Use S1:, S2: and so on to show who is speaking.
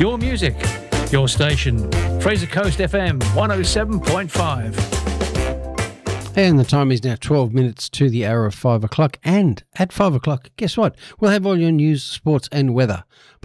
S1: Your music, your station. Fraser Coast FM 107.5.
S2: And the time is now 12 minutes to the hour of 5 o'clock. And at 5 o'clock, guess what? We'll have all your news, sports and weather.